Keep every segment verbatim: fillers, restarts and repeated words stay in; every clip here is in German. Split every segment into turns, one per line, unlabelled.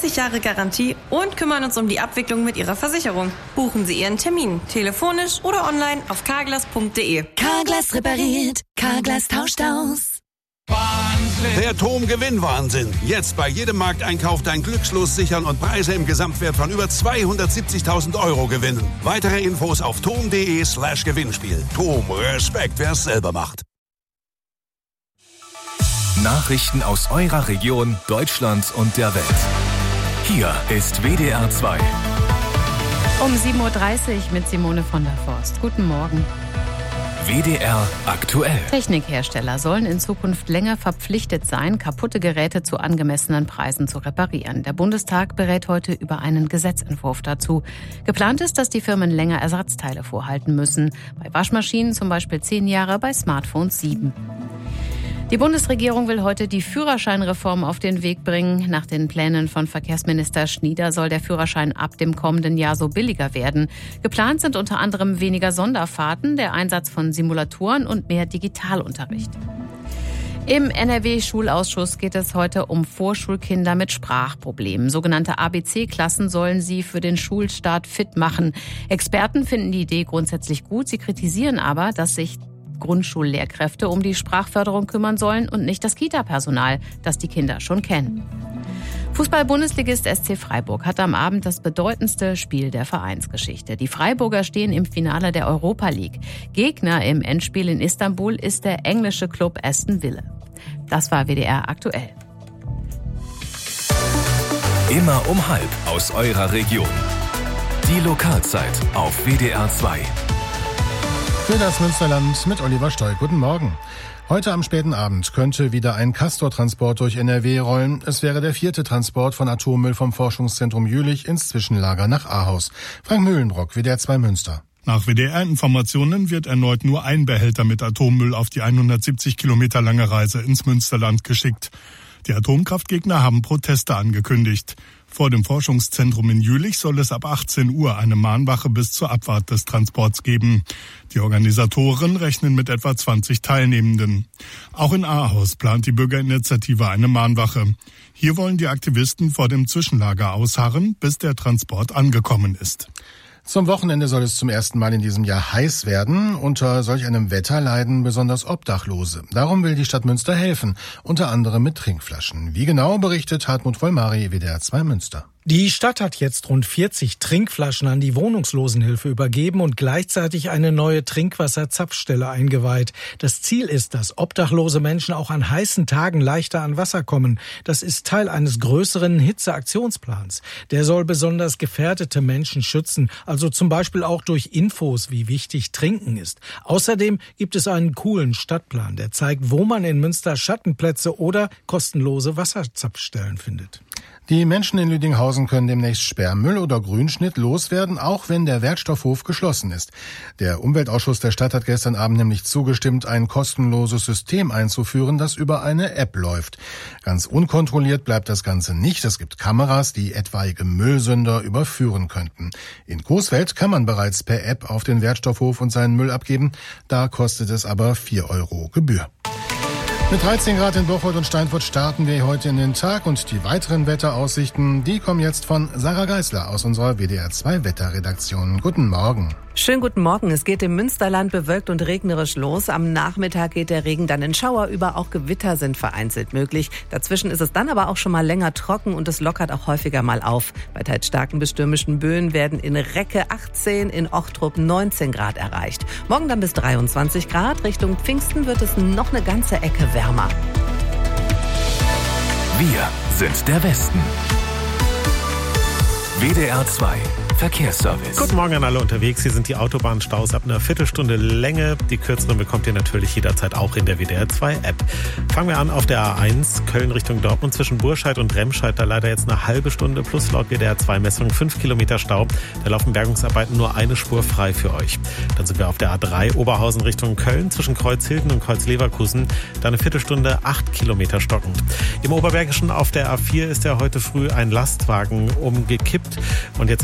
dreißig Jahre Garantie und kümmern uns um die Abwicklung mit Ihrer Versicherung. Buchen Sie Ihren Termin, telefonisch oder online auf carglass punkt de.
Carglass repariert, Carglass tauscht aus.
Der T O M Gewinnwahnsinn. Jetzt bei jedem Markteinkauf dein Glückslos sichern und Preise im Gesamtwert von über zweihundertsiebzigtausend Euro gewinnen. Weitere Infos auf tom.de slash Gewinnspiel. T O M, Respekt, wer es selber macht.
Nachrichten aus eurer Region, Deutschland und der Welt. Hier ist W D R zwei.
Um sieben Uhr dreißig mit Simone von der Forst. Guten Morgen.
W D R aktuell.
Technikhersteller sollen in Zukunft länger verpflichtet sein, kaputte Geräte zu angemessenen Preisen zu reparieren. Der Bundestag berät heute über einen Gesetzentwurf dazu. Geplant ist, dass die Firmen länger Ersatzteile vorhalten müssen. Bei Waschmaschinen zum Beispiel zehn Jahre, bei Smartphones sieben. Die Bundesregierung will heute die Führerscheinreform auf den Weg bringen. Nach den Plänen von Verkehrsminister Schnieder soll der Führerschein ab dem kommenden Jahr so billiger werden. Geplant sind unter anderem weniger Sonderfahrten, der Einsatz von Simulatoren und mehr Digitalunterricht. Im N R W-Schulausschuss geht es heute um Vorschulkinder mit Sprachproblemen. Sogenannte A B C-Klassen sollen sie für den Schulstart fit machen. Experten finden die Idee grundsätzlich gut. Sie kritisieren aber, dass sich Grundschullehrkräfte um die Sprachförderung kümmern sollen und nicht das Kita-Personal, das die Kinder schon kennen. Fußball-Bundesligist S C Freiburg hat am Abend das bedeutendste Spiel der Vereinsgeschichte. Die Freiburger stehen im Finale der Europa League. Gegner im Endspiel in Istanbul ist der englische Club Aston Villa. Das war W D R aktuell.
Immer um halb aus eurer Region. Die Lokalzeit auf W D R zwei.
Für das Münsterland mit Oliver Stoll. Guten Morgen. Heute am späten Abend könnte wieder ein Castor-Transport durch N R W rollen. Es wäre der vierte Transport von Atommüll vom Forschungszentrum Jülich ins Zwischenlager nach Ahaus. Frank Mühlenbrock, W D R zwei Münster.
Nach W D R-Informationen wird erneut nur ein Behälter mit Atommüll auf die hundertsiebzig Kilometer lange Reise ins Münsterland geschickt. Die Atomkraftgegner haben Proteste angekündigt. Vor dem Forschungszentrum in Jülich soll es ab achtzehn Uhr eine Mahnwache bis zur Abfahrt des Transports geben. Die Organisatoren rechnen mit etwa zwanzig Teilnehmenden. Auch in Ahaus plant die Bürgerinitiative eine Mahnwache. Hier wollen die Aktivisten vor dem Zwischenlager ausharren, bis der Transport angekommen ist.
Zum Wochenende soll es zum ersten Mal in diesem Jahr heiß werden. Unter solch einem Wetter leiden besonders Obdachlose. Darum will die Stadt Münster helfen, unter anderem mit Trinkflaschen. Wie genau, berichtet Hartmut Vollmari, W D R zwei Münster.
Die Stadt hat jetzt rund vierzig Trinkflaschen an die Wohnungslosenhilfe übergeben und gleichzeitig eine neue Trinkwasserzapfstelle eingeweiht. Das Ziel ist, dass obdachlose Menschen auch an heißen Tagen leichter an Wasser kommen. Das ist Teil eines größeren Hitzeaktionsplans. Der soll besonders gefährdete Menschen schützen, also zum Beispiel auch durch Infos, wie wichtig Trinken ist. Außerdem gibt es einen coolen Stadtplan, der zeigt, wo man in Münster Schattenplätze oder kostenlose Wasserzapfstellen findet.
Die Menschen in Lüdinghausen können demnächst Sperrmüll oder Grünschnitt loswerden, auch wenn der Wertstoffhof geschlossen ist. Der Umweltausschuss der Stadt hat gestern Abend nämlich zugestimmt, ein kostenloses System einzuführen, das über eine App läuft. Ganz unkontrolliert bleibt das Ganze nicht. Es gibt Kameras, die etwaige Müllsünder überführen könnten. In Coesfeld kann man bereits per App auf den Wertstoffhof und seinen Müll abgeben. Da kostet es aber vier Euro Gebühr. Mit dreizehn Grad in Bocholt und Steinfurt starten wir heute in den Tag und die weiteren Wetteraussichten, die kommen jetzt von Sarah Geisler aus unserer W D R zwei Wetterredaktion. Guten Morgen.
Schönen guten Morgen. Es geht im Münsterland bewölkt und regnerisch los. Am Nachmittag geht der Regen dann in Schauer über. Auch Gewitter sind vereinzelt möglich. Dazwischen ist es dann aber auch schon mal länger trocken und es lockert auch häufiger mal auf. Bei teils starken bis stürmischen Böen werden in Recke achtzehn, in Ochtrup neunzehn Grad erreicht. Morgen dann bis dreiundzwanzig Grad. Richtung Pfingsten wird es noch eine ganze Ecke wärmer.
Wir sind der Westen. W D R zwei Verkehrsservice.
Guten Morgen an alle unterwegs. Hier sind die Autobahnstaus ab einer Viertelstunde Länge. Die kürzeren bekommt ihr natürlich jederzeit auch in der W D R zwei App. Fangen wir an auf der A eins, Köln Richtung Dortmund zwischen Burscheid und Remscheid. Da leider jetzt eine halbe Stunde plus laut W D R zwei Messung fünf Kilometer Stau. Da laufen Bergungsarbeiten nur eine Spur frei für euch. Dann sind wir auf der A drei, Oberhausen Richtung Köln zwischen Kreuzhilden und Kreuzleverkusen. Da eine Viertelstunde acht Kilometer stockend. Im Oberbergischen auf der A vier ist ja heute früh ein Lastwagen umgekippt. Und jetzt ist es wohl so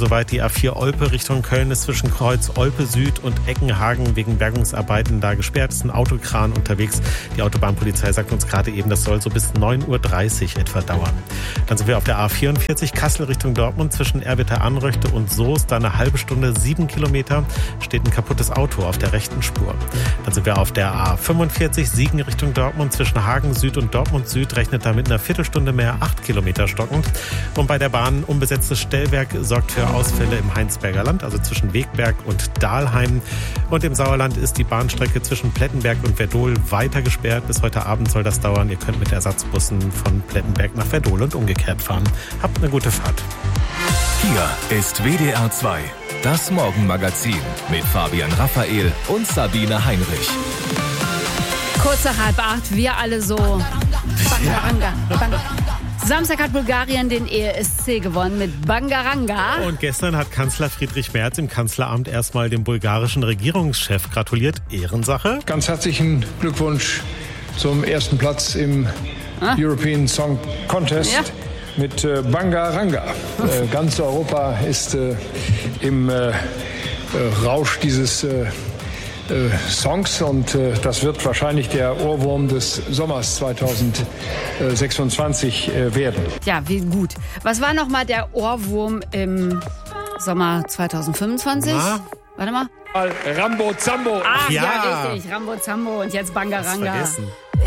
soweit. Die A vier Olpe Richtung Köln ist zwischen Kreuz Olpe Süd und Eckenhagen wegen Bergungsarbeiten da gesperrt. Es ist ein Autokran unterwegs. Die Autobahnpolizei sagt uns gerade eben, das soll so bis neun Uhr dreißig etwa dauern. Dann sind wir auf der A vierundvierzig Kassel Richtung Dortmund zwischen Erwitter-Anröchte und Soest. Da eine halbe Stunde, sieben Kilometer, steht ein kaputtes Auto auf der rechten Spur. Dann sind wir auf der A fünfundvierzig Siegen Richtung Dortmund zwischen Hagen Süd und Dortmund Süd. Rechnet da mit einer Viertelstunde mehr, acht Kilometer stockend. Und bei der Bahn unbesetztes Stellwerk sorgt für Ausfälle im Heinsberger Land, also zwischen Wegberg und Dahlheim. Und im Sauerland ist die Bahnstrecke zwischen Plettenberg und Werdohl weiter gesperrt. Bis heute Abend soll das dauern. Ihr könnt mit Ersatzbussen von Plettenberg nach Werdohl und umgekehrt fahren. Habt eine gute Fahrt.
Hier ist W D R zwei, das Morgenmagazin mit Fabian Raphael und Sabine Heinrich.
Kurz nach halb acht, wir alle so. Bangaranga. Bang. Samstag hat Bulgarien den E S C gewonnen mit Bangaranga.
Und gestern hat Kanzler Friedrich Merz im Kanzleramt erstmal dem bulgarischen Regierungschef gratuliert. Ehrensache.
Ganz herzlichen Glückwunsch zum ersten Platz im ah. European Song Contest. Ja. Mit äh, Bangaranga. Äh, ganz Europa ist äh, im äh, äh, Rausch dieses äh, äh, Songs und äh, das wird wahrscheinlich der Ohrwurm des Sommers zwanzig sechsundzwanzig äh, werden.
Ja, wie gut. Was war nochmal der Ohrwurm im Sommer zwanzig fünfundzwanzig? Na? Warte mal.
Rambo Zambo.
Ach ja, ja richtig. Rambo Zambo und jetzt Bangaranga.